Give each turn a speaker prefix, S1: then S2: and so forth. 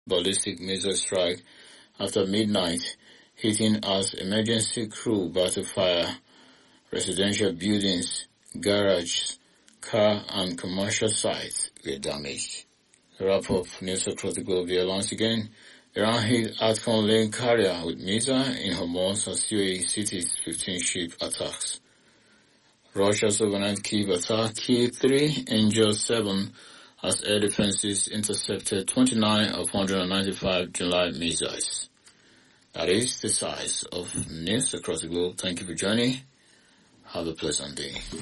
S1: ballistic missile strike after midnight, hitting as emergency crew battle fire. Residential buildings, garages, car and commercial sites were damaged. Wrap up news across the globe here once again. Iran hit Atcon lane carrier with missile in Hormuz as UAE cities 15 ship attacks. Russia's overnight Kyiv attack killed 3, injured 7 as air defenses intercepted 29 of 195 July missiles. That is the size of news across the globe. Thank you for joining. Have a pleasant day.